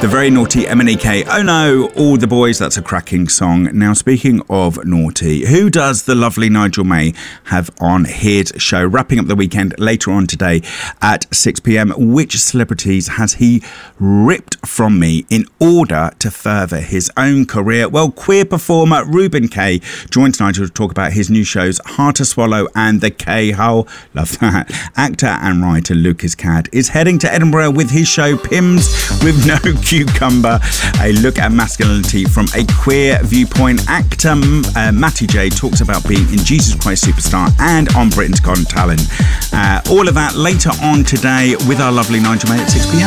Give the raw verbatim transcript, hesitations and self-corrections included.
The very naughty M N E K. Oh no, all the boys. That's a cracking song. Now, speaking of naughty, who does the lovely Nigel May have on his show? Wrapping up the weekend later on today at six p.m. Which celebrities has he ripped from me in order to further his own career? Well, queer performer Ruben K joins Nigel to talk about his new shows Hard to Swallow and The K-Hole. Love that. Actor and writer Lucas Cadd is heading to Edinburgh with his show Pims with No Cucumber, a look at masculinity from a queer viewpoint. Actor uh, Matty J talks about being in Jesus Christ Superstar and on Britain's Got Talent. Uh, all of that later on today with our lovely Nigel May at six p.m.